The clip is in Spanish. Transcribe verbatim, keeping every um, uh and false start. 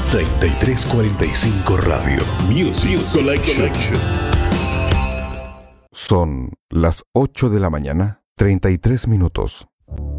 treinta y tres cuarenta y cinco Radio Music Collection. Son las ocho de la mañana, treinta y tres minutos.